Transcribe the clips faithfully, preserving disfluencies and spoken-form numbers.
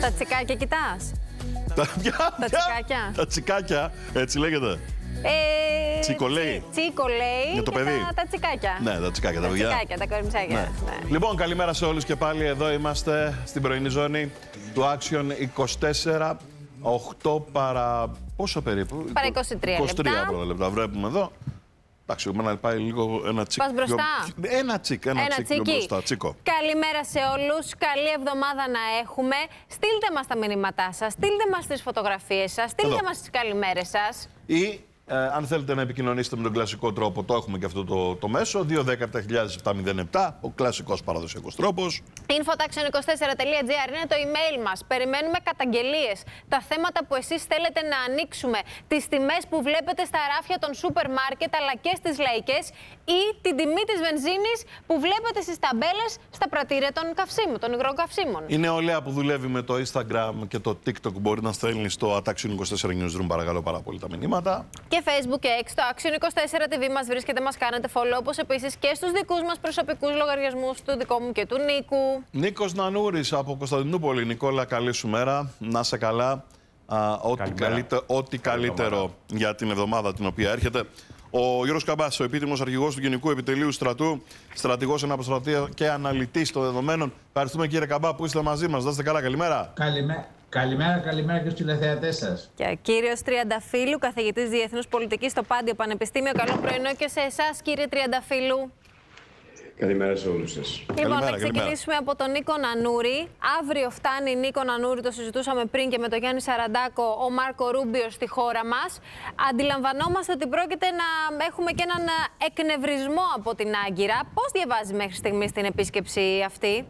Τα τσικάκια κοιτάς? Τα, τα τσικάκια. Τα τσικάκια, έτσι λέγεται. Ε, Τσίκο λέει. Τσίκο λέει. Για το και παιδί. Τα, τα τσικάκια. Ναι, τα τσικάκια, τα, τα παιδιά. Τα τσικάκια, τα κοριτσάκια. Ναι. Ναι. Λοιπόν, καλημέρα σε όλους και πάλι. Εδώ είμαστε στην πρωινή ζώνη του Action είκοσι τέσσερα. οκτώ παρά. Πόσο περίπου? Παρά είκοσι τρία λεπτά. είκοσι τρία πρώτα λεπτά. Βλέπουμε εδώ. Εντάξει, εμένα να πάει λίγο ένα τσίκ. Πας μπροστά. Πιο... Ένα τσίκ, ένα, ένα τσίκ πιο μπροστά. Τσίκο. Καλημέρα σε όλους. Καλή εβδομάδα να έχουμε. Στείλτε μας τα μηνύματά σας. Στείλτε μας τις φωτογραφίες σας. Στείλτε εδώ μας τις καλημέρες σας. Ή ε, αν θέλετε να επικοινωνήσετε με τον κλασικό τρόπο, το έχουμε και αυτό το, το μέσο. δύο δέκα επτά χιλιάδες επτακόσια επτά, ο κλασικός παραδοσιακός τρόπος. infotaxion είκοσι τέσσερα τελεία τζι άρ είναι το email μας. Περιμένουμε καταγγελίες, τα θέματα που εσείς θέλετε να ανοίξουμε, τις τιμές που βλέπετε στα ράφια των σούπερ μάρκετ αλλά και στις λαϊκές ή την τιμή της βενζίνης που βλέπετε στις ταμπέλες στα πρατήρια των καυσίμων, των υγρών καυσίμων. Η νεολαία που δουλεύει με το Instagram και το TikTok μπορεί να στέλνει στο Action είκοσι τέσσερα Newsroom, παρακαλώ πάρα πολύ, τα μηνύματα. Και Facebook και X, το Action είκοσι τέσσερα τι βι μας βρίσκεται, μας κάνετε follow, όπως επίσης και στους δικούς μας προσωπικούς λογαριασμούς, του δικό μου και του Νίκου. Νίκος Νανούρης από Κωνσταντινούπολη. Νικόλα, καλή σου μέρα. Να είσαι καλά. Α, ό,τι, καλύτε, ό,τι καλύτερο για την εβδομάδα την οποία έρχεται. Ο Γιώργος Καμπάς, ο επίτιμος αρχηγός του Γενικού Επιτελείου Στρατού, στρατηγός εν αποστρατεία και αναλυτής των δεδομένων. Ευχαριστούμε, κύριε Καμπά, που είστε μαζί μας. Να είστε καλά, καλημέρα. Καλημέρα. Καλημέρα, καλημέρα και στους τηλεθεατές σας. Και ο κύριος Τριανταφύλου, καθηγητής Διεθνούς Πολιτικής στο Πάντιο Πανεπιστήμιο. Καλό πρωινό και σε εσάς, κύριε Τριανταφύλου. Καλημέρα σε όλους σας. Λοιπόν, καλημέρα, θα ξεκινήσουμε καλημέρα. από τον Νίκο Νανούρη. Αύριο φτάνει η Νίκο Νανούρη, το συζητούσαμε πριν και με τον Γιάννη Σαραντάκο, ο Μάρκο Ρούμπιο στη χώρα μας. Αντιλαμβανόμαστε ότι πρόκειται να έχουμε και έναν εκνευρισμό από την Άγκυρα. Πώς διαβάζει μέχρι στιγμής την επίσκεψη αυτή?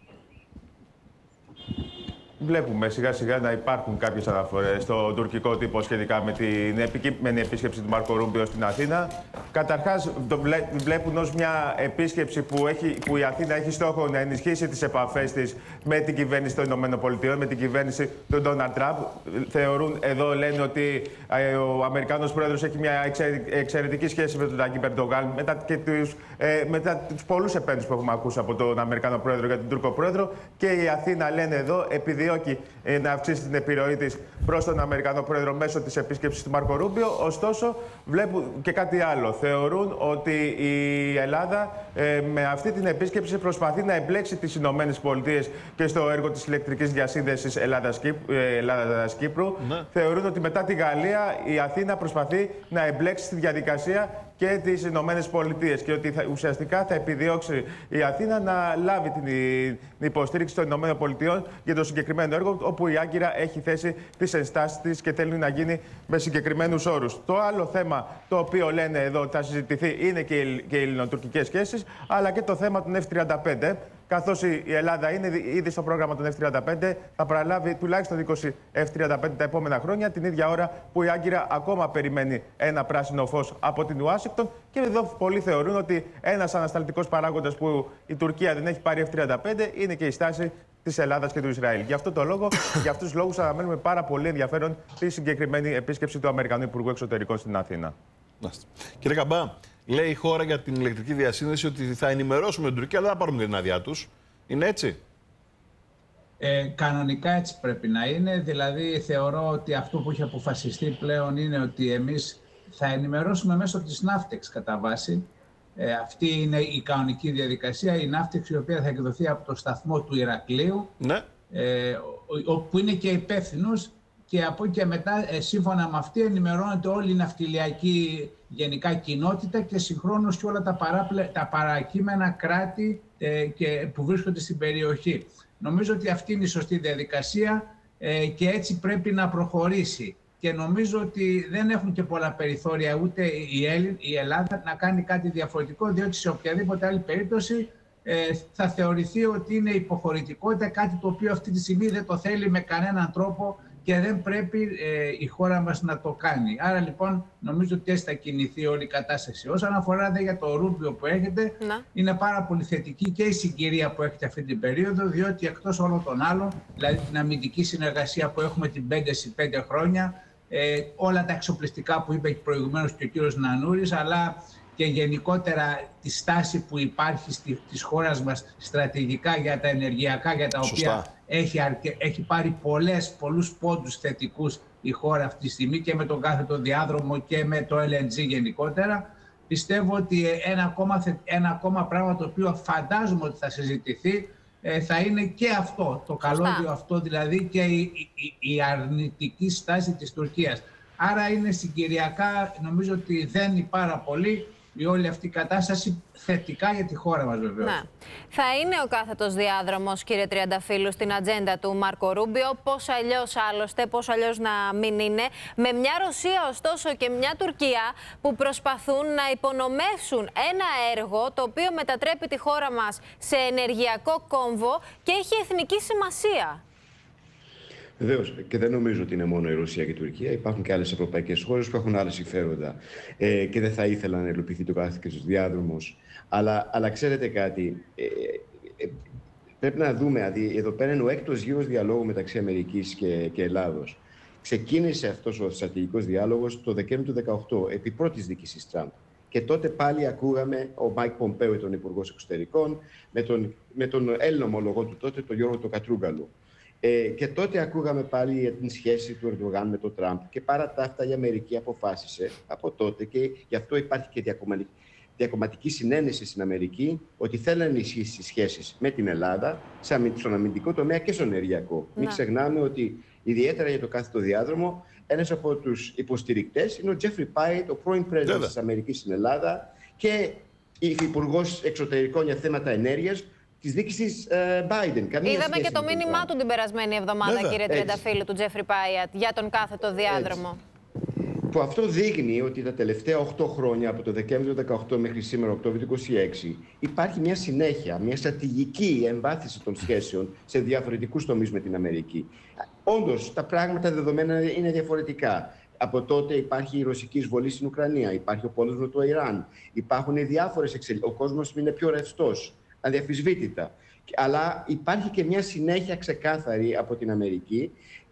Βλέπουμε σιγά σιγά να υπάρχουν κάποιες αναφορές στο τουρκικό τύπο σχετικά με την επικείμενη επίσκεψη του Μάρκο Ρούμπιο στην Αθήνα. Καταρχάς, το βλέπουν ως μια επίσκεψη που, έχει, που η Αθήνα έχει στόχο να ενισχύσει τις επαφές της με την κυβέρνηση των ΗΠΑ, με την κυβέρνηση του Ντόναλντ Τραμπ. Θεωρούν εδώ, λένε ότι ο Αμερικάνος πρόεδρος έχει μια εξαιρετική σχέση με τον Ταγί Ερντογάν, μετά και τους, ε, μετά τους πολλούς επένδυσεις που έχουμε ακούσει από τον Αμερικάνο πρόεδρο για τον Τούρκο πρόεδρο. Και η Αθήνα, λένε εδώ, επειδή να αυξήσει την επιρροή της προς τον Αμερικανό πρόεδρο μέσω της επίσκεψης του Μάρκο Ρούμπιο. Ωστόσο, βλέπουν και κάτι άλλο. Θεωρούν ότι η Ελλάδα ε, με αυτή την επίσκεψη προσπαθεί να εμπλέξει τις Ηνωμένες Πολιτείες και στο έργο της ηλεκτρικής διασύνδεσης Ελλάδα-Κύπρου. Ναι. Θεωρούν ότι μετά τη Γαλλία η Αθήνα προσπαθεί να εμπλέξει τη διαδικασία και τις Ηνωμένες Πολιτείες και ότι θα, ουσιαστικά θα επιδιώξει η Αθήνα να λάβει την, την υποστήριξη των Ηνωμένων Πολιτειών για το συγκεκριμένο έργο, όπου η Άγκυρα έχει θέσει τις ενστάσεις της και θέλει να γίνει με συγκεκριμένους όρους. Το άλλο θέμα το οποίο λένε εδώ θα συζητηθεί είναι και οι, και οι ελληνοτουρκικές σχέσεις, αλλά και το θέμα των εφ τριάντα πέντε. Καθώς η Ελλάδα είναι ήδη στο πρόγραμμα των εφ τριάντα πέντε, θα παραλάβει τουλάχιστον είκοσι εφ τριάντα πέντε τα επόμενα χρόνια, την ίδια ώρα που η Άγκυρα ακόμα περιμένει ένα πράσινο φως από την Ουάσιγκτον. Και εδώ πολλοί θεωρούν ότι ένας ανασταλτικός παράγοντας που η Τουρκία δεν έχει πάρει εφ τριάντα πέντε είναι και η στάση της Ελλάδας και του Ισραήλ. Γι' αυτό το λόγο, για αυτούς τους λόγους, αναμένουμε πάρα πολύ ενδιαφέρον τη συγκεκριμένη επίσκεψη του Αμερικανού Υπουργού Εξωτερικών στην Αθήνα. Κύριε Καμπά, λέει η χώρα για την ηλεκτρική διασύνδεση ότι θα ενημερώσουμε την Τουρκία, αλλά δεν θα πάρουμε την άδειά τους. Είναι έτσι? Ε, κανονικά έτσι πρέπει να είναι. Δηλαδή, θεωρώ ότι αυτό που έχει αποφασιστεί πλέον είναι ότι εμείς θα ενημερώσουμε μέσω της Ναύτεξ κατά βάση. Ε, αυτή είναι η κανονική διαδικασία. Η Ναύτεξ, η οποία θα εκδοθεί από το σταθμό του Ηρακλείου, ναι. ε, όπου είναι και υπεύθυνος. Και από εκεί και μετά, ε, σύμφωνα με αυτή, ενημερώνεται όλη η ναυτιλιακή γενικά κοινότητα και συγχρόνως και όλα τα, παράπλε, τα παρακείμενα κράτη ε, και, που βρίσκονται στην περιοχή. Νομίζω ότι αυτή είναι η σωστή διαδικασία ε, και έτσι πρέπει να προχωρήσει. Και νομίζω ότι δεν έχουν και πολλά περιθώρια ούτε η, Έλλη, η Ελλάδα να κάνει κάτι διαφορετικό, διότι σε οποιαδήποτε άλλη περίπτωση ε, θα θεωρηθεί ότι είναι υποχωρητικότητα, κάτι το οποίο αυτή τη στιγμή δεν το θέλει με κανέναν τρόπο και δεν πρέπει ε, η χώρα μας να το κάνει. Άρα λοιπόν νομίζω ότι έτσι θα κινηθεί όλη η κατάσταση. Όσον αφορά δε, για το Ρούμπιο που έρχεται, να. είναι πάρα πολύ θετική και η συγκυρία που έχετε αυτή την περίοδο, διότι εκτός όλων των άλλων, δηλαδή την αμυντική συνεργασία που έχουμε την πέντε επί πέντε χρόνια, ε, όλα τα εξοπλιστικά που είπε προηγουμένως και ο κύριος Νανούρης, αλλά και και γενικότερα τη στάση που υπάρχει στη, της χώρας μας στρατηγικά για τα ενεργειακά, για τα Σωστά. οποία έχει, αρκε, έχει πάρει πολλές, πολλούς πόντους θετικούς η χώρα αυτή τη στιγμή και με τον κάθετο διάδρομο και με το ελ εν τζι γενικότερα. Πιστεύω ότι ένα ακόμα, ένα ακόμα πράγμα το οποίο φαντάζομαι ότι θα συζητηθεί ε, θα είναι και αυτό, το καλώδιο αυτό δηλαδή και η, η, η αρνητική στάση της Τουρκίας. Άρα είναι συγκυριακά, νομίζω ότι δένει πάρα πολύ η όλη αυτή η κατάσταση θετικά για τη χώρα μας βεβαίως. Ναι. Θα είναι ο κάθετος διάδρομος, κύριε Τριανταφύλλου, στην ατζέντα του Μάρκο Ρούμπιο, πώς αλλιώς άλλωστε, πώς αλλιώς να μην είναι, με μια Ρωσία ωστόσο και μια Τουρκία που προσπαθούν να υπονομεύσουν ένα έργο το οποίο μετατρέπει τη χώρα μας σε ενεργειακό κόμβο και έχει εθνική σημασία. Βεβαίως, και δεν νομίζω ότι είναι μόνο η Ρωσία και η Τουρκία. Υπάρχουν και άλλες ευρωπαϊκές χώρες που έχουν άλλα συμφέροντα ε, και δεν θα ήθελαν να υλοποιηθεί το κάθετος διάδρομος. Αλλά, αλλά ξέρετε κάτι, ε, ε, πρέπει να δούμε, δηλαδή, εδώ πέρα είναι ο έκτος γύρος διαλόγου μεταξύ Αμερικής και, και Ελλάδος. Ξεκίνησε αυτός ο στρατηγικός διάλογος το Δεκέμβριο του δύο χιλιάδες δεκαοκτώ, επί πρώτης δίκησης Τραμπ. Και τότε πάλι ακούγαμε ο Μάικ Πομπέο, τον Υπουργός Εξωτερικών, με τον, με τον Έλληνα ομολογό του τότε, τον Γιώργο Κατρούγκαλου. Ε, και τότε ακούγαμε πάλι για την σχέση του Ερντογάν με τον Τραμπ. Και παρά τα αυτά η Αμερική αποφάσισε από τότε, και γι' αυτό υπάρχει και διακομματική, διακομματική συνένεση στην Αμερική, ότι θέλει να ενισχύσει τις σχέσεις με την Ελλάδα στον αμυντικό τομέα και στον ενεργειακό. Να. Μην ξεχνάμε ότι ιδιαίτερα για το κάθετο διάδρομο, ένας από τους υποστηρικτές είναι ο Τζέφρι Πάιτ, ο πρώην πρέσβης της Αμερικής στην Ελλάδα και υφυπουργός εξωτερικών για θέματα ενέργειας της δίκησης uh, Biden. Καμία Είδαμε και το μήνυμά του την περασμένη εβδομάδα, Βέβαια. κύριε Τριανταφύλλου, του Τζέφρι Πάιτ, για τον κάθετο διάδρομο. Έτσι. Που αυτό δείχνει ότι τα τελευταία οκτώ χρόνια, από το Δεκέμβριο του δύο χιλιάδες δεκαοκτώ μέχρι σήμερα, Οκτώβριο του είκοσι έξι, υπάρχει μια συνέχεια, μια στρατηγική εμβάθυνση των σχέσεων σε διαφορετικούς τομείς με την Αμερική. Όντως, τα πράγματα δεδομένα είναι διαφορετικά. Από τότε υπάρχει η ρωσική εισβολή στην Ουκρανία, υπάρχει ο πόλεμος με το Ιράν, υπάρχουν διάφορες εξελίξεις. Ο κόσμος είναι πιο ρευστός, αδιαφυσβήτητα. Αλλά υπάρχει και μια συνέχεια ξεκάθαρη από την Αμερική.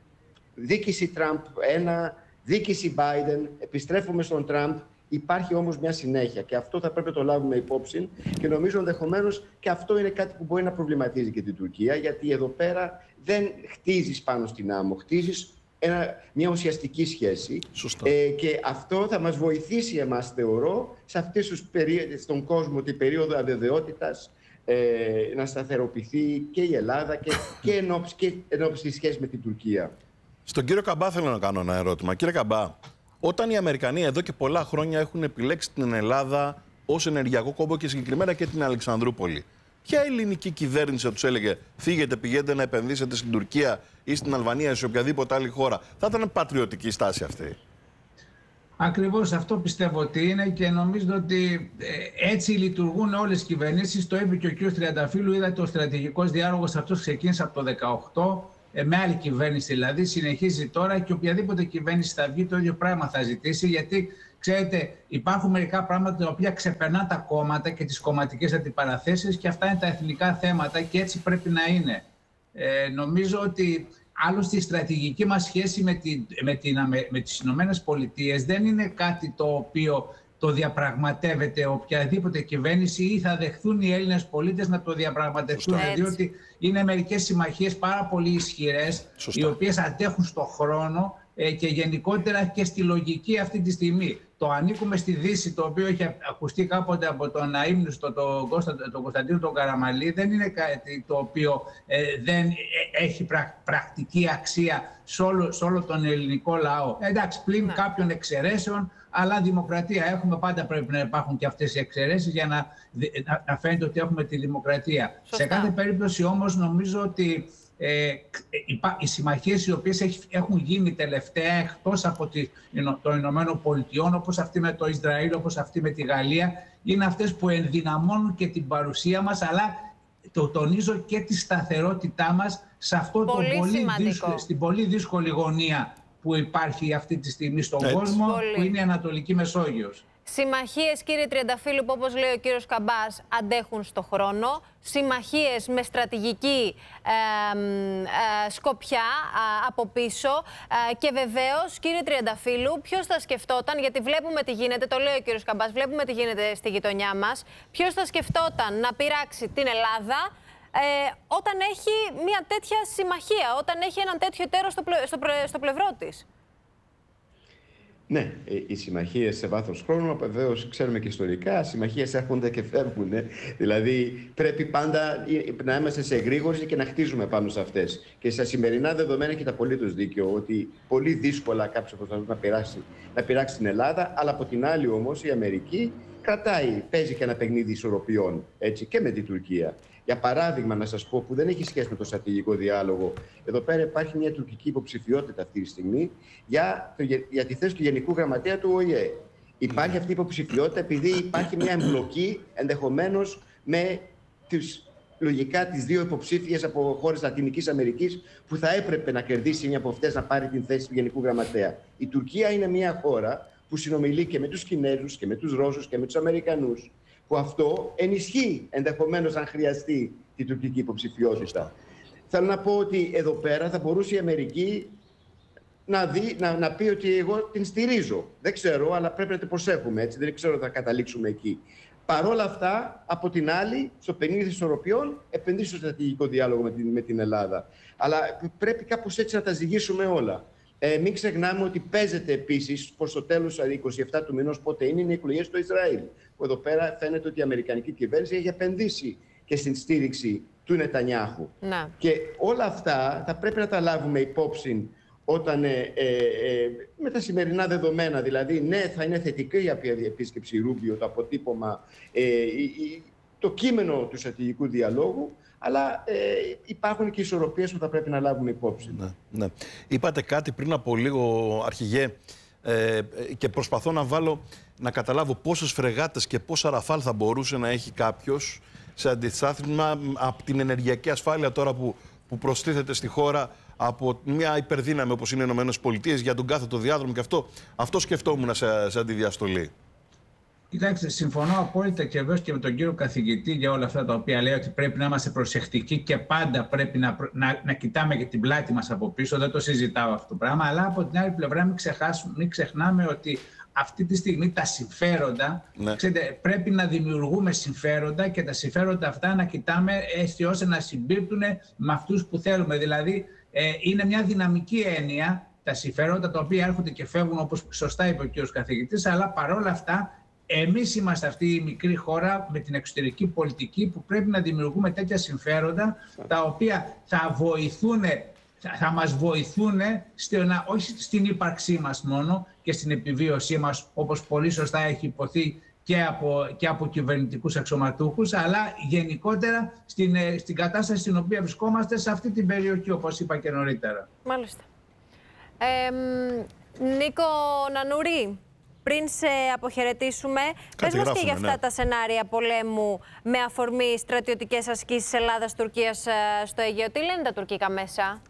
Δίκηση Τραμπ ένα, δίκηση Biden, επιστρέφουμε στον Τραμπ. Υπάρχει όμως μια συνέχεια και αυτό θα πρέπει να το λάβουμε υπόψη και νομίζω ενδεχομένως και αυτό είναι κάτι που μπορεί να προβληματίζει και την Τουρκία, γιατί εδώ πέρα δεν χτίζεις πάνω στην άμμο, χτίζεις ένα, μια ουσιαστική σχέση. Ε, και αυτό θα μας βοηθήσει εμάς, θεωρώ, σε αυτές τους περί... στον κόσμο την περίοδο αβεβαιότητας, Ε, να σταθεροποιηθεί και η Ελλάδα και, και ενώπιση τη σχέση με την Τουρκία. Στον κύριο Καμπά θέλω να κάνω ένα ερώτημα. Κύριε Καμπά, όταν οι Αμερικανοί εδώ και πολλά χρόνια έχουν επιλέξει την Ελλάδα ως ενεργειακό κόμπο και συγκεκριμένα και την Αλεξανδρούπολη, ποια ελληνική κυβέρνηση θα τους έλεγε φύγετε, πηγαίνετε να επενδύσετε στην Τουρκία ή στην Αλβανία ή σε οποιαδήποτε άλλη χώρα? Θα ήταν πατριωτική στάση αυτή? Ακριβώς αυτό πιστεύω ότι είναι και νομίζω ότι έτσι λειτουργούν όλες οι κυβερνήσεις. Το είπε και ο κ. Τριανταφύλλου, είδατε ο στρατηγικός διάλογος αυτός ξεκίνησε από το δύο χιλιάδες δεκαοκτώ, με άλλη κυβέρνηση δηλαδή, συνεχίζει τώρα και οποιαδήποτε κυβέρνηση θα βγει το ίδιο πράγμα θα ζητήσει, γιατί ξέρετε υπάρχουν μερικά πράγματα τα οποία ξεπερνά τα κόμματα και τις κομματικές αντιπαραθέσεις και αυτά είναι τα εθνικά θέματα και έτσι πρέπει να είναι. Ε, νομίζω ότι άλλωστε η στρατηγική μας σχέση με, την, με, την, με τις Ηνωμένες Πολιτείες δεν είναι κάτι το οποίο το διαπραγματεύεται οποιαδήποτε κυβέρνηση ή θα δεχθούν οι Έλληνες πολίτες να το διαπραγματευτούν. Διότι είναι μερικές συμμαχίες πάρα πολύ ισχυρές, οι οποίες αντέχουν στον χρόνο ε, και γενικότερα και στη λογική αυτή τη στιγμή. Το ανήκουμε στη Δύση, το οποίο έχει ακουστεί κάποτε από τον αείμνηστο τον, Κώστα, τον Κωνσταντίνο τον Καραμαλή, δεν είναι κάτι το οποίο ε, δεν έχει πρακ, πρακτική αξία σε όλο, σε όλο τον ελληνικό λαό. Εντάξει, πλην ναι. κάποιων εξαιρέσεων, αλλά δημοκρατία έχουμε, πάντα πρέπει να υπάρχουν και αυτές οι εξαιρέσεις για να, να, να φαίνεται ότι έχουμε τη δημοκρατία. Σωστά. Σε κάθε περίπτωση όμως νομίζω ότι Ε, οι συμμαχίες οι οποίες έχουν γίνει τελευταία εκτός από των Ηνωμένων Πολιτειών, όπως αυτή με το Ισραήλ, όπως αυτή με τη Γαλλία, είναι αυτές που ενδυναμώνουν και την παρουσία μας, αλλά το τονίζω και τη σταθερότητά μας σε αυτό το πολύ δύσκολο, στην πολύ δύσκολη γωνία που υπάρχει αυτή τη στιγμή στον Έτσι. κόσμο, Πολύ. που είναι η Ανατολική Μεσόγειος. Συμμαχίες, κύριε Τριανταφύλλου, που όπως λέει ο κύριος Καμπάς, αντέχουν στο χρόνο. Συμμαχίες με στρατηγική ε, ε, σκοπιά ε, από πίσω. Ε, και βεβαίως, κύριε Τριανταφύλλου, ποιος θα σκεφτόταν, γιατί βλέπουμε τι γίνεται, το λέει ο κύριος Καμπάς, βλέπουμε τι γίνεται στη γειτονιά μας, ποιος θα σκεφτόταν να πειράξει την Ελλάδα ε, όταν έχει μια τέτοια συμμαχία, όταν έχει έναν τέτοιο εταίρο στο, πλε, στο, στο πλευρό της. Ναι, οι συμμαχίες σε βάθος χρόνου, βεβαίως ξέρουμε και ιστορικά, συμμαχίες έρχονται και φεύγουν. Δηλαδή πρέπει πάντα να είμαστε σε εγρήγορση και να χτίζουμε πάνω σε αυτές. Και στα σημερινά δεδομένα έχετε απολύτως δίκιο ότι πολύ δύσκολα κάποιος προσπαθεί να πειράξει, να πειράξει την Ελλάδα, αλλά από την άλλη όμως η Αμερική κρατάει, παίζει και ένα παιχνίδι ισορροπιών, έτσι, και με την Τουρκία. Για παράδειγμα, να σας πω, που δεν έχει σχέση με το στρατηγικό διάλογο, εδώ πέρα υπάρχει μια τουρκική υποψηφιότητα αυτή τη στιγμή για, το, για τη θέση του Γενικού Γραμματέα του Ο Η Ε. Υπάρχει αυτή η υποψηφιότητα επειδή υπάρχει μια εμπλοκή ενδεχομένως με τις, λογικά τις δύο υποψήφιες από χώρες Λατινικής Αμερικής που θα έπρεπε να κερδίσει μια από αυτές να πάρει την θέση του Γενικού Γραμματέα. Η Τουρκία είναι μια χώρα που συνομιλεί και με τους Κινέζους και με τους Ρώσους και με τους Αμερικανούς, που αυτό ενισχύει ενδεχομένως αν χρειαστεί την τουρκική υποψηφιότητα. Θέλω να πω ότι εδώ πέρα θα μπορούσε η Αμερική να, δει, να, να πει ότι εγώ την στηρίζω. Δεν ξέρω, αλλά πρέπει να το προσέχουμε, έτσι. Δεν ξέρω αν θα καταλήξουμε εκεί. Παρ' όλα αυτά, από την άλλη, στο παιχνίδι ισορροπιών, επενδύσει στο στρατηγικό διάλογο με την, με την Ελλάδα. Αλλά πρέπει κάπως έτσι να τα ζυγίσουμε όλα. Ε, μην ξεχνάμε ότι παίζεται επίσης προς το τέλος, δηλαδή είκοσι επτά του μηνός, πότε είναι, είναι οι εκλογές στο Ισραήλ. Που εδώ πέρα φαίνεται ότι η Αμερικανική κυβέρνηση έχει επενδύσει και στην στήριξη του Νετανιάχου. Να. Και όλα αυτά θα πρέπει να τα λάβουμε υπόψη όταν ε, ε, ε, με τα σημερινά δεδομένα. Δηλαδή, ναι, θα είναι θετική η επίσκεψη Ρούμπιο, το αποτύπωμα, ε, η, το κείμενο του στρατηγικού διαλόγου. Αλλά ε, υπάρχουν και ισορροπίες που θα πρέπει να λάβουμε υπόψη. Ναι, ναι. Είπατε κάτι πριν από λίγο, αρχηγέ, ε, και προσπαθώ να βάλω, να καταλάβω πόσες φρεγάτες και πόσα ραφάλ θα μπορούσε να έχει κάποιος σε αντιστάθμιμα από την ενεργειακή ασφάλεια τώρα που, που προστίθεται στη χώρα από μια υπερδύναμη όπως είναι οι Ηνωμένες Πολιτείες για τον κάθετο διάδρομο και αυτό, αυτό σκεφτόμουν σε, σε αντιδιαστολή. Κοιτάξτε, συμφωνώ απόλυτα και βέβαια και με τον κύριο καθηγητή για όλα αυτά τα οποία λέει ότι πρέπει να είμαστε προσεκτικοί και πάντα πρέπει να, να, να κοιτάμε και την πλάτη μας από πίσω. Δεν το συζητάω αυτό το πράγμα. Αλλά από την άλλη πλευρά μην, μην ξεχνάμε ότι αυτή τη στιγμή τα συμφέροντα, ναι. ξέρετε, πρέπει να δημιουργούμε συμφέροντα και τα συμφέροντα αυτά να κοιτάμε έτσι ώστε να συμπίπτουν με αυτούς που θέλουμε. Δηλαδή, ε, είναι μια δυναμική έννοια τα συμφέροντα τα οποία έρχονται και φεύγουν, όπως σωστά είπε ο κύριος καθηγητής, αλλά παρόλα αυτά. Εμείς είμαστε αυτή η μικρή χώρα με την εξωτερική πολιτική που πρέπει να δημιουργούμε τέτοια συμφέροντα τα οποία θα βοηθούν, θα μας βοηθούν στην, όχι στην ύπαρξή μας μόνο και στην επιβίωσή μας, όπως πολύ σωστά έχει υποθεί και από, και από κυβερνητικούς αξιωματούχους, αλλά γενικότερα στην, στην κατάσταση στην οποία βρισκόμαστε σε αυτή την περιοχή, όπως είπα και νωρίτερα. Μάλιστα. Ε, Νίκο Νανούρη. Πριν σε αποχαιρετήσουμε, πες μας και για αυτά ναι. τα σενάρια πολέμου με αφορμή στρατιωτικές ασκήσεις Ελλάδας-Τουρκίας στο Αιγαίο. Τι λένε τα τουρκικά μέσα?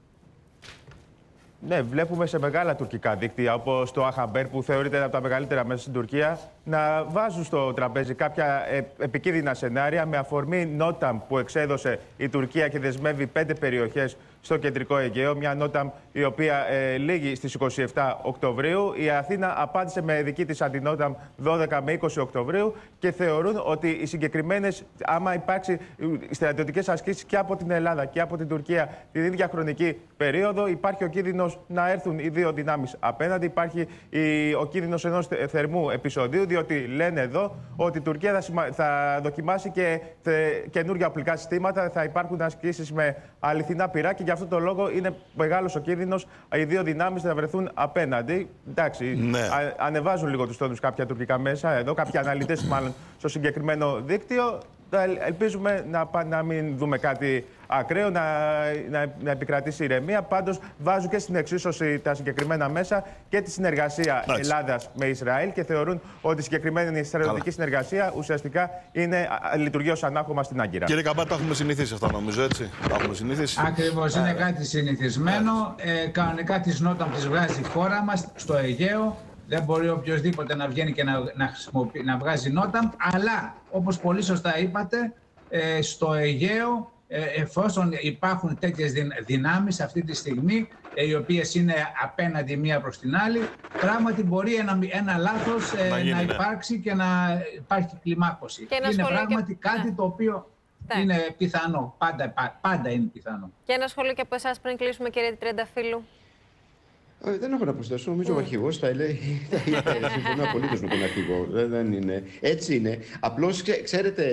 Ναι, βλέπουμε σε μεγάλα τουρκικά δίκτυα, όπως το Αχαμπέρ, που θεωρείται ένα από τα μεγαλύτερα μέσα στην Τουρκία, να βάζουν στο τραπέζι κάποια επικίνδυνα σενάρια με αφορμή Νόταμ που εξέδωσε η Τουρκία και δεσμεύει πέντε περιοχές στο κεντρικό Αιγαίο. Μια Νόταμ η οποία ε, λήγει στις είκοσι επτά Οκτωβρίου. Η Αθήνα απάντησε με δική της αντινόταμ δώδεκα με είκοσι Οκτωβρίου και θεωρούν ότι οι συγκεκριμένες, άμα υπάρξει στρατιωτικές ασκήσεις και από την Ελλάδα και από την Τουρκία την ίδια χρονική περίοδο, υπάρχει ο κίνδυνος να έρθουν οι δύο δυνάμεις απέναντι. Υπάρχει η, ο κίνδυνος ενός θερμού επεισοδίου, διότι λένε εδώ ότι η Τουρκία θα, θα δοκιμάσει και καινούργια οπλικά συστήματα, θα υπάρχουν ασκήσεις με αληθινά πυρά και γι' αυτό το λόγο είναι μεγάλος ο κίνδυνος οι δύο δυνάμεις να βρεθούν απέναντι. Εντάξει, ναι. α, ανεβάζουν λίγο τους τόνους κάποια τουρκικά μέσα εδώ, κάποιοι αναλυτές μάλλον στο συγκεκριμένο δίκτυο. Ελπίζουμε να, να μην δούμε κάτι ακραίο, να, να, να επικρατήσει ηρεμία. Πάντως βάζουν και στην εξίσωση τα συγκεκριμένα μέσα και τη συνεργασία Άξι. Ελλάδας με Ισραήλ και θεωρούν ότι η συγκεκριμένη στρατιωτική συνεργασία ουσιαστικά είναι, λειτουργεί ως ανάχωμα στην Άγκυρα. Κύριε Καμπά, τα έχουμε συνηθίσει αυτά νομίζω, έτσι. Τα έχουμε συνηθίσει. Ακριβώς, είναι κάτι συνηθισμένο. Ε, κανονικά της Νόταμ τις βγάζει η χώρα μας στο Αιγαίο. Δεν μπορεί οποιοδήποτε να βγαίνει και να, να, χρησιμοποιεί, να βγάζει νότα. Αλλά, όπως πολύ σωστά είπατε, ε, στο Αιγαίο, ε, εφόσον υπάρχουν τέτοιες δυνάμεις αυτή τη στιγμή, ε, οι οποίες είναι απέναντι μία προς την άλλη, πράγματι μπορεί ένα, ένα λάθος ε, να, γίνει, να υπάρξει ναι. και να υπάρχει κλιμάκωση. Και είναι πράγματι και... κάτι ναι. το οποίο ναι. είναι πιθανό. Πάντα, πάντα είναι πιθανό. Και ένα σχόλιο και από εσάς πριν κλείσουμε, κύριε Τριανταφύλου. Ε, δεν έχω να προσθέσω. Νομίζω mm. ο αρχηγός τα λέει. Συμφωνώ απολύτως με τον αρχηγό. Δεν είναι. Έτσι είναι. Απλώς ξέρετε,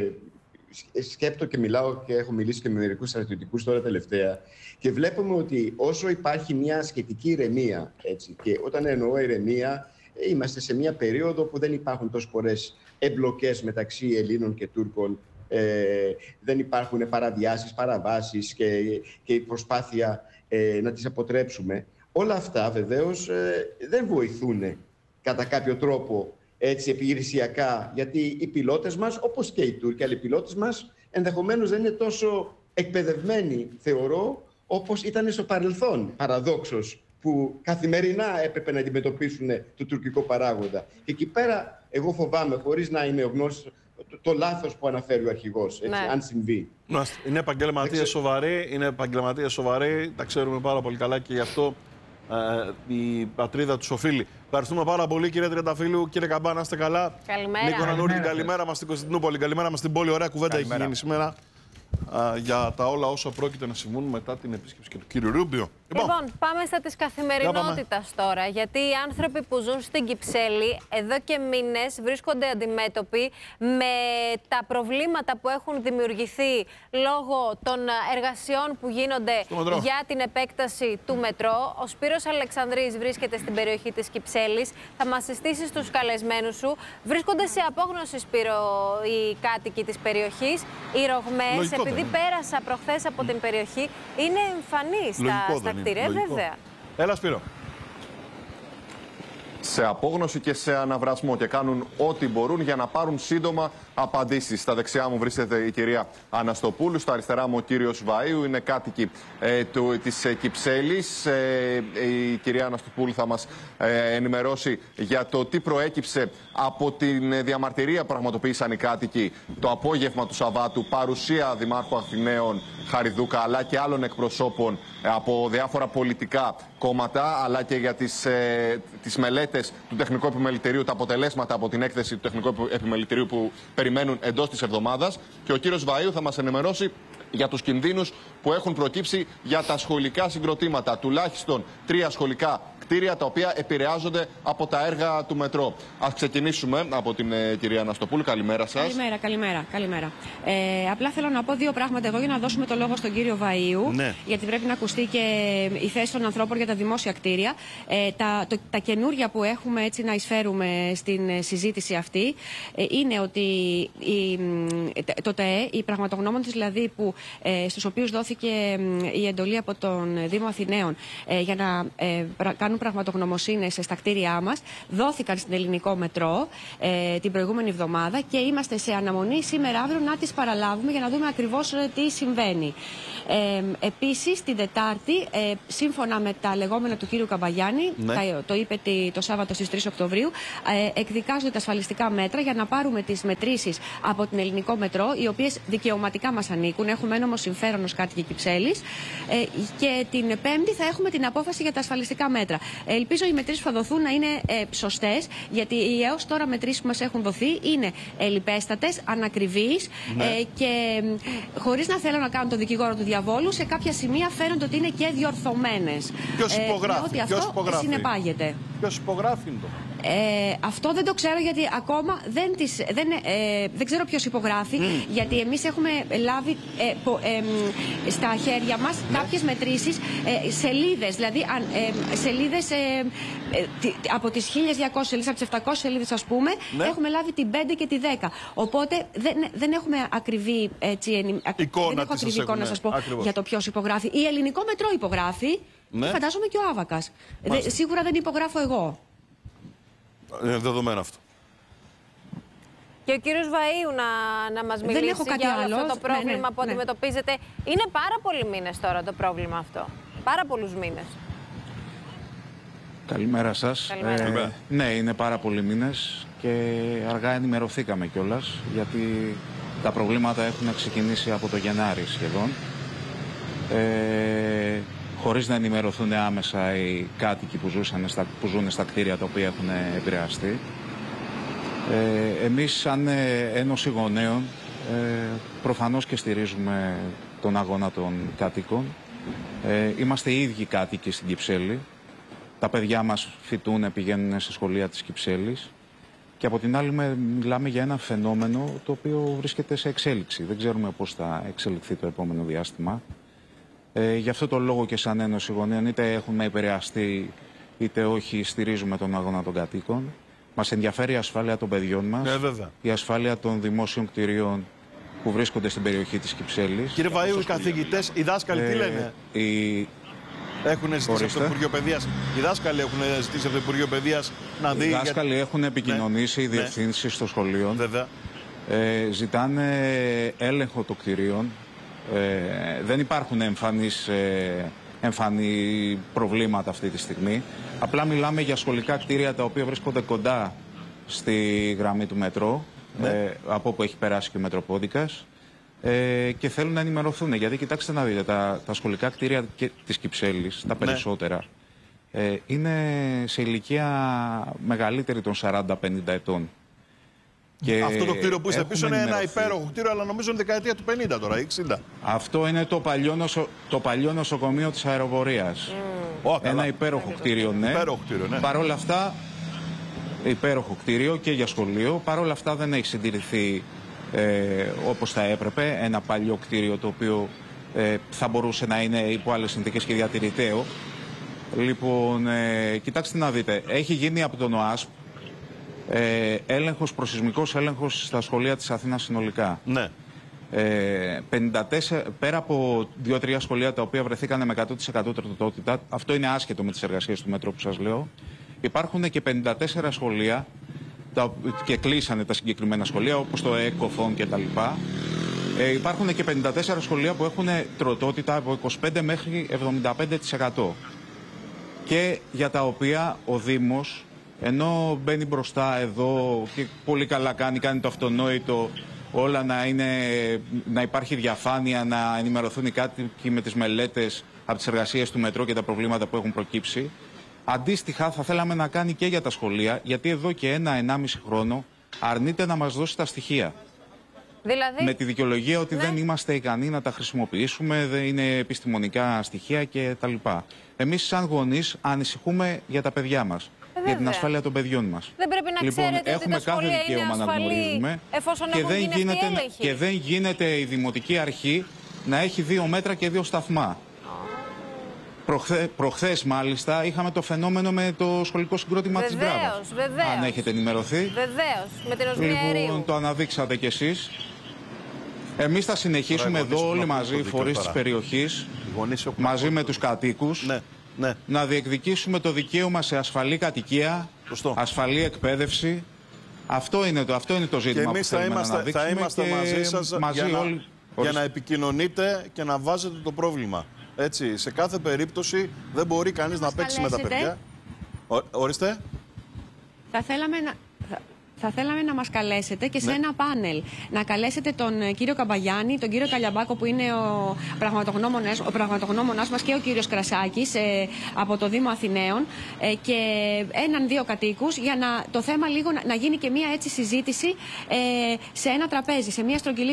ε, σκέπτω και μιλάω και έχω μιλήσει και με μερικούς στρατιωτικούς τώρα τελευταία και βλέπουμε ότι όσο υπάρχει μια σχετική ηρεμία, έτσι, και όταν εννοώ ηρεμία, είμαστε σε μια περίοδο που δεν υπάρχουν τόσες πολλές εμπλοκές μεταξύ Ελλήνων και Τούρκων. Ε, δεν υπάρχουν παραδιάσεις, παραβάσεις και, και η προσπάθεια ε, να τις αποτρέψουμε. Όλα αυτά βεβαίως ε, δεν βοηθούν κατά κάποιο τρόπο έτσι επιχειρησιακά, γιατί οι πιλότες μας, όπως και οι Τούρκοι, αλλά οι πιλότες μας ενδεχομένως δεν είναι τόσο εκπαιδευμένοι, θεωρώ, όπως ήταν στο παρελθόν, παραδόξως, που καθημερινά έπρεπε να αντιμετωπίσουν το τουρκικό παράγοντα. Και εκεί πέρα εγώ φοβάμαι, χωρίς να είμαι γνώστης, το, το λάθος που αναφέρει ο αρχηγός, έτσι, ναι. αν συμβεί. Είναι επαγγελματίες σοβαροί, είναι επαγγελματίες σοβαροί, τα ξέρουμε πάρα πολύ καλά και γι' αυτό ε, η πατρίδα τους οφείλει. Ευχαριστούμε πάρα πολύ, κύριε Τριανταφύλου. Κύριε Καμπά, να είστε καλά. Καλημέρα. Νίκο Νανούρη, καλημέρα μας στην Κωνσταντινούπολη. Καλημέρα μας στην πόλη. Ωραία κουβέντα έχει γίνει σήμερα α, για τα όλα όσα πρόκειται να συμβούν μετά την επίσκεψη και του κύριου Ρούμπιο. Λοιπόν, λοιπόν, πάμε στα της καθημερινότητας τώρα. Γιατί οι άνθρωποι που ζουν στην Κυψέλη εδώ και μήνες βρίσκονται αντιμέτωποι με τα προβλήματα που έχουν δημιουργηθεί λόγω των εργασιών που γίνονται για την επέκταση του μετρό. Ο Σπύρος Αλεξανδρής βρίσκεται στην περιοχή της Κυψέλης. Θα μας συστήσει στους καλεσμένους σου. Βρίσκονται σε απόγνωση, Σπύρο, οι κάτοικοι της περιοχής. Οι ρογμές, επειδή πέρασα προχθές από την περιοχή, είναι εμφανείς στα, στα κτίρια, βέβαια. Έλα, Σπύρο. Σε απόγνωση και σε αναβρασμό και κάνουν ό,τι μπορούν για να πάρουν σύντομα απαντήσεις. Στα δεξιά μου βρίσκεται η κυρία Αναστοπούλου, στα αριστερά μου ο κύριος Βαΐου, είναι κάτοικοι ε, του, της ε, Κυψέλης. Ε, η κυρία Αναστοπούλου θα μας ε, ενημερώσει για το τι προέκυψε από την διαμαρτυρία που πραγματοποίησαν οι κάτοικοι το απόγευμα του Σαββάτου, παρουσία Δημάρχου Αθηναίων Χαριδούκα αλλά και άλλων εκπροσώπων ε, από διάφορα πολιτικά κόμματα, αλλά και για τις, ε, τις μελέτες του Τεχνικού Επιμελητηρίου, τα αποτελέσματα από την έκθεση του Τεχνικού Επιμελητηρίου που περιμένουν εντός της εβδομάδας. Και ο κύριος Βαΐου θα μας ενημερώσει για τους κινδύνους που έχουν προκύψει για τα σχολικά συγκροτήματα. Τουλάχιστον τρία σχολικά κτίρια τα οποία επηρεάζονται από τα έργα του μετρό. Ας ξεκινήσουμε από την ε, κυρία Αναστοπούλου. Καλημέρα σας. Καλημέρα, καλημέρα. καλημέρα. Ε, απλά θέλω να πω δύο πράγματα εγώ για να δώσουμε το λόγο στον κύριο Βαΐου. Ναι. Γιατί πρέπει να ακουστεί και η θέση των ανθρώπων για τα δημόσια κτίρια. Ε, τα, το, τα καινούργια που έχουμε έτσι να εισφέρουμε στην συζήτηση αυτή ε, είναι ότι η, το ΤΕΕ, οι πραγματογνώμονες δηλαδή που, ε, στους οποίους δόθηκε η εντολή από τον Δήμο Αθηναίων ε, για να ε, κάνουν πραγματογνωμοσύνες στα κτίρια μας, δόθηκαν στην Ελληνικό Μετρό ε, την προηγούμενη εβδομάδα και είμαστε σε αναμονή σήμερα αύριο να τις παραλάβουμε για να δούμε ακριβώς ε, τι συμβαίνει. Ε, επίσης, την Τετάρτη, ε, σύμφωνα με τα λεγόμενα του κύριου Καμπαγιάννη, ναι. τα, το είπε το Σάββατο στις τρεις Οκτωβρίου, ε, εκδικάζονται τα ασφαλιστικά μέτρα για να πάρουμε τις μετρήσεις από την Ελληνικό Μετρό, οι οποίες δικαιωματικά μας ανήκουν. Έχουμε ένομο συμφέρον ως κάτοικοι Κυψέλης. Ε, και την Πέμπτη θα έχουμε την απόφαση για τα ασφαλιστικά μέτρα. Ε, ελπίζω οι μετρήσεις που θα δοθούν να είναι ε, σωστές, γιατί οι έως τώρα μετρήσεις που μας έχουν δοθεί είναι ελλιπέστατες, ανακριβείς ναι. ε, και ε, χωρίς να θέλω να κάνω το δικηγόρο του διαβόλου, σε κάποια σημεία φαίνονται ότι είναι και διορθωμένες. Ποιος υπογράφει, ε, ότι αυτό υπογράφει. συνεπάγεται. Ποιος υπογράφει το. Ε, αυτό δεν το ξέρω γιατί ακόμα δεν, τις, δεν, ε, δεν ξέρω ποιος υπογράφει, mm. γιατί εμείς έχουμε λάβει ε, πο, ε, στα χέρια μας ναι. κάποιες μετρήσεις, ε, σελίδες, δηλαδή ε, σελίδες ε, ε, από τις χίλιες διακόσιες σελίδες, από τις επτακόσιες σελίδες ας πούμε, ναι. έχουμε λάβει την πέντε και τη δέκα. Οπότε δεν, δεν έχουμε ακριβή, έτσι, εικόνα, δεν έχω ακριβή εικόνα να σας πω ακριβώς. για το ποιος υπογράφει. Η Ελληνικό Μετρό υπογράφει, ναι. φαντάζομαι και ο Άβακας. Δε, σίγουρα δεν υπογράφω εγώ. Είναι δεδομένο αυτό. Και ο κύριος Βαΐου να, να μας μιλήσει για όλο αυτό το πρόβλημα ναι, ναι, που ναι. αντιμετωπίζετε. Είναι πάρα πολλοί μήνες τώρα το πρόβλημα αυτό. Πάρα πολλούς μήνες. Καλημέρα σας. Καλημέρα. Ε, ναι, είναι πάρα πολλοί μήνες και αργά ενημερωθήκαμε κιόλας, γιατί τα προβλήματα έχουν ξεκινήσει από το Γενάρη σχεδόν, ε, χωρίς να ενημερωθούν άμεσα οι κάτοικοι που, ζούσαν στα, που ζουν στα κτίρια τα οποία έχουν επηρεαστεί. Ε, εμείς σαν Ένωση Γονέων ε, προφανώς και στηρίζουμε τον αγώνα των κάτοικων. Ε, είμαστε οι ίδιοι κάτοικοι στην Κυψέλη. Τα παιδιά μας φοιτούν, πηγαίνουν σε σχολεία της Κυψέλης. Και από την άλλη μιλάμε για ένα φαινόμενο το οποίο βρίσκεται σε εξέλιξη. Δεν ξέρουμε πώς θα εξελιχθεί το επόμενο διάστημα. Ε, γι' αυτό το λόγο και σαν Ένωση Γονέων, είτε έχουμε επηρεαστεί είτε όχι, στηρίζουμε τον αγώνα των κατοίκων. Μας ενδιαφέρει η ασφάλεια των παιδιών μας, ε, βέβαια. η ασφάλεια των δημόσιων κτηρίων που βρίσκονται στην περιοχή της Κυψέλης. Κύριε Βαΐου, οι καθηγητές, οι δάσκαλοι τι λένε? Ε, οι... Έχουν ζητήσει από το Υπουργείο Παιδείας. Οι δάσκαλοι έχουν ζητήσει από το Υπουργείο Παιδείας να δει. Οι δάσκαλοι για... έχουν επικοινωνήσει, ναι, οι διευθύνσεις, ναι, των σχολείων. Βέβαια. Ε, ζητάνε έλεγχο των κτηρίων. Ε, δεν υπάρχουν εμφανείς, ε, εμφανή προβλήματα αυτή τη στιγμή. Απλά μιλάμε για σχολικά κτίρια τα οποία βρίσκονται κοντά στη γραμμή του μετρό, ναι, ε, από όπου έχει περάσει και ο Μετροπόντικας. Ε, και θέλουν να ενημερωθούν, γιατί κοιτάξτε να δείτε, τα, τα σχολικά κτίρια της Κυψέλης, τα περισσότερα, ναι, ε, είναι σε ηλικία μεγαλύτερη των σαράντα πενήντα ετών. Και αυτό το κτίριο που είστε πίσω είναι ενημερωθεί. ένα υπέροχο κτίριο, αλλά νομίζω είναι δεκαετία του πενήντα τώρα, εξήντα. Αυτό είναι το παλιό, νοσο, το παλιό νοσοκομείο της αεροπορίας. Mm. Oh, ένα υπέροχο κτίριο, ναι. Υπέροχο κτίριο, ναι. Παρ' όλα αυτά, υπέροχο κτίριο και για σχολείο, παρ' όλα αυτά δεν έχει συντηρηθεί Ε, όπως θα έπρεπε, ένα παλιό κτίριο το οποίο ε, θα μπορούσε να είναι υπό άλλες συνθήκες και διατηρηταίο. Λοιπόν, ε, κοιτάξτε να δείτε, έχει γίνει από τον ΟΑΣΠ ε, έλεγχος, προσεισμικός έλεγχος στα σχολεία της Αθήνας συνολικά. Ναι. Ε, πενήντα τέσσερα, πέρα από δύο τρία σχολεία τα οποία βρεθήκαν με εκατό τοις εκατό τροτότητα, αυτό είναι άσχετο με τις εργασίες του Μέτρο που σας λέω, υπάρχουν και πενήντα τέσσερα σχολεία τα, και κλείσανε τα συγκεκριμένα σχολεία, όπως το ΕΚΟΦΟΝ και τα λοιπά. Ε, υπάρχουν και πενήντα τέσσερα σχολεία που έχουν τροτότητα από είκοσι πέντε μέχρι εβδομήντα πέντε τοις εκατό. Και για τα οποία ο Δήμος, ενώ μπαίνει μπροστά εδώ και πολύ καλά κάνει, κάνει το αυτονόητο, όλα να, είναι, να υπάρχει διαφάνεια, να ενημερωθούν οι κάτοικοι με τις μελέτες από τις εργασίες του Μετρό και τα προβλήματα που έχουν προκύψει. Αντίστοιχα θα θέλαμε να κάνει και για τα σχολεία, γιατί εδώ και ένα ενάμιση χρόνο αρνείται να μας δώσει τα στοιχεία. Δηλαδή... Με τη δικαιολογία ότι ναι, δεν είμαστε ικανοί να τα χρησιμοποιήσουμε, δεν είναι επιστημονικά στοιχεία κτλ. Εμείς σαν γονείς ανησυχούμε για τα παιδιά μας, Βέβαια. για την ασφάλεια των παιδιών μας. Δεν πρέπει να λοιπόν, ξέρετε έχουμε ότι τα κάθε σχολεία δικαίωμα είναι να ασφαλή, γνωρίζουμε εφόσον και έχουν δεν, γίνει γίνεται, αυτοί οι έλεγχοι. και δεν γίνεται η Δημοτική Αρχή να έχει δύο μέτρα και δύο σταθμά. Προχθέ, προχθές μάλιστα είχαμε το φαινόμενο με το σχολικό συγκρότημα της Μπράβας. Βεβαίως. Αν έχετε ενημερωθεί. Βεβαίως, με την οσμία αερίου. Λοιπόν, το αναδείξατε κι εσείς. Εμείς θα συνεχίσουμε εδώ όλοι μαζί, οι φορείς της περιοχής, μαζί με τους κατοίκους, ναι, ναι, να διεκδικήσουμε το δικαίωμα σε ασφαλή κατοικία, Σωστό. ασφαλή εκπαίδευση. Αυτό είναι το, αυτό είναι το ζήτημα και εμείς που θέλουμε θα είμαστε, να αναδείξουμε. θα είμαστε και μαζί σας μαζί για, να, όλοι, για να επικοινωνείτε και να βάζετε το πρόβλημα. Έτσι, σε κάθε περίπτωση δεν μπορεί κανείς να, να παίξει καλέσετε. με τα παιδιά. Ο, ορίστε. Θα θέλαμε να... Θα θέλαμε να μας καλέσετε και σε ναι. ένα πάνελ. Να καλέσετε τον κύριο Καμπαγιάννη, τον κύριο Καλιαμπάκο που είναι ο πραγματογνώμονας, ο πραγματογνώμονας μας και ο κύριος Κρασάκης ε, από το Δήμο Αθηναίων ε, και έναν-δύο κατοίκους για να το θέμα λίγο να, να γίνει και μία έτσι συζήτηση ε, σε ένα τραπέζι, σε μία στρογγυλή